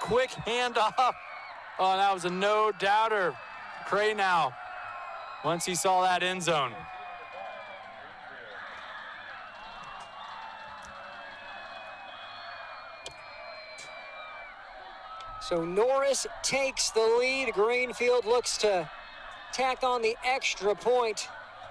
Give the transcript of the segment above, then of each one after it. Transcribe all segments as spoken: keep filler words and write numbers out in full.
quick handoff. Oh, that was a no-doubter. Craynow, once he saw that end zone. So Norris takes the lead. Greenfield looks to tack on the extra point.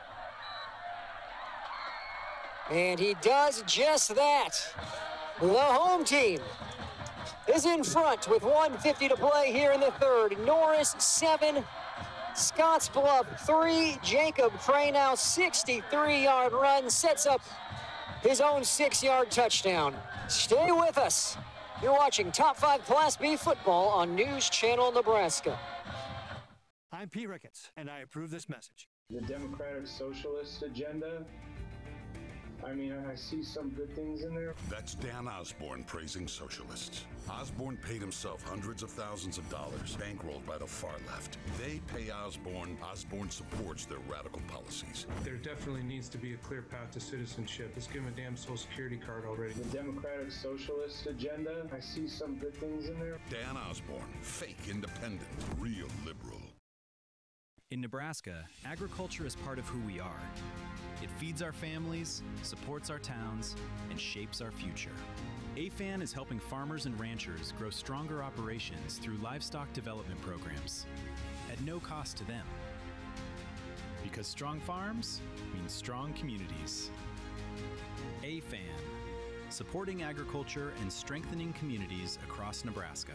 And he does just that. The home team is in front with one fifty to play here in the third. Norris, seven. Scottsbluff, three. Jacob Craynow, sixty-three-yard run, sets up his own six-yard touchdown. Stay with us. You're watching Top five Class B football on News Channel Nebraska. I'm Pete Ricketts, and I approve this message. The Democratic Socialist agenda, I mean, I see some good things in there. That's Dan Osborne praising socialists. Osborne paid himself hundreds of thousands of dollars, bankrolled by the far left. They pay Osborne. Osborne supports their radical policies. There definitely needs to be a clear path to citizenship. Let's give him a damn social security card already. The Democratic Socialist agenda, I see some good things in there. Dan Osborne, fake independent, real liberal. In Nebraska, agriculture is part of who we are. It feeds our families, supports our towns, and shapes our future. A F A N is helping farmers and ranchers grow stronger operations through livestock development programs at no cost to them. Because strong farms means strong communities. A F A N, supporting agriculture and strengthening communities across Nebraska.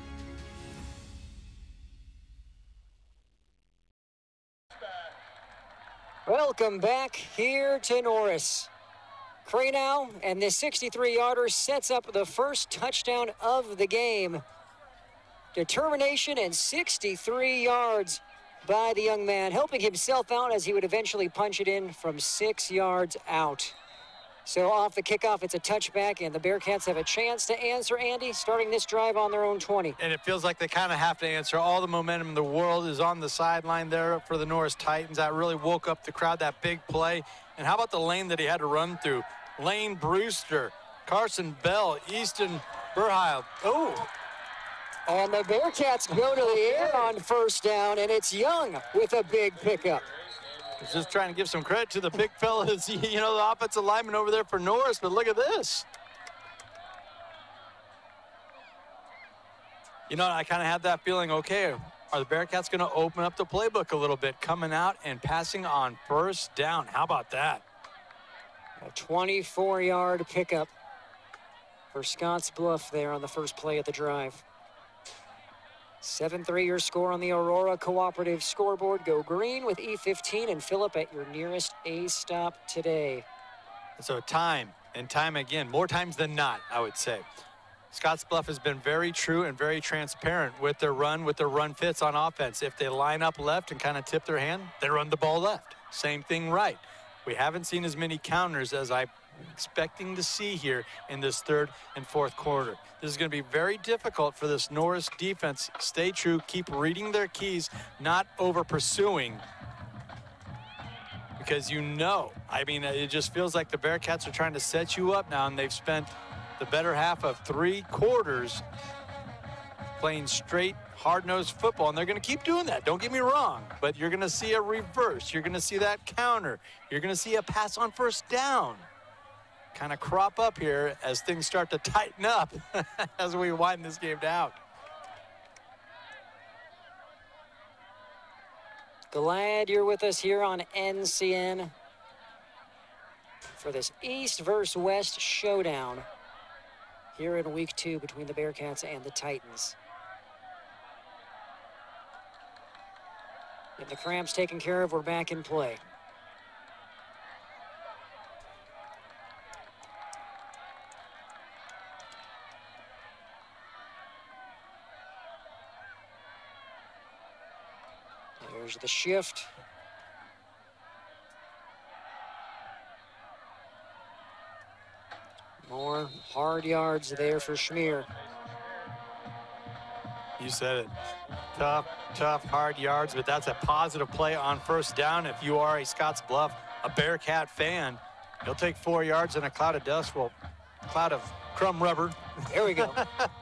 Welcome back here to Norris. Craynow and the sixty-three-yarder sets up the first touchdown of the game. Determination and sixty-three yards by the young man, helping himself out as he would eventually punch it in from six yards out. So off the kickoff, it's a touchback, and the Bearcats have a chance to answer, Andy, starting this drive on their own twenty. And it feels like they kind of have to answer. All the momentum in the world is on the sideline there for the Norris Titans. That really woke up the crowd, that big play. And how about the lane that he had to run through? Lane Brewster, Carson Bell, Easton Burheil. Oh! And the Bearcats go to the air on first down, and it's Young with a big pickup. Just trying to give some credit to the big fellas, you know, the offensive lineman over there for Norris, but look at this. You know, I kind of had that feeling, okay, are the Bearcats going to open up the playbook a little bit, coming out and passing on first down? How about that? A twenty-four-yard pickup for Scottsbluff there on the first play of the drive. seven three your score on the Aurora Cooperative scoreboard. Go green with E fifteen and fill up at your nearest A-stop today. So time and time again, more times than not, I would say. Scottsbluff has been very true and very transparent with their run, with their run fits on offense. If they line up left and kind of tip their hand, they run the ball left. Same thing right. We haven't seen as many counters as I'm expecting to see here in this third and fourth quarter. This is going to be very difficult for this Norris defense. Stay true, keep reading their keys, not over pursuing. Because you know, I mean, it just feels like the Bearcats are trying to set you up now, and they've spent the better half of three quarters playing straight, hard-nosed football, and they're going to keep doing that. Don't get me wrong, but you're going to see a reverse. You're going to see that counter. You're going to see a pass on first down kind of crop up here as things start to tighten up as we wind this game down. Glad you're with us here on N C N for this East versus West showdown here in week two between the Bearcats and the Titans. And the cramps taken care of, we're back in play. There's the shift. More hard yards there for Schmier. You said it. Tough, tough, hard yards, but that's a positive play on first down. If you are a Scottsbluff, a Bearcat fan, you'll take four yards in a cloud of dust, well, cloud of crumb rubber. There we go.